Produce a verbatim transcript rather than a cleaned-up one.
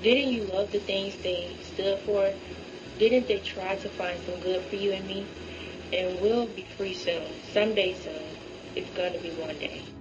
Didn't you love the things they stood for? Didn't they try to find some good for you and me? And we'll be free soon. Someday soon. It's gonna be one day.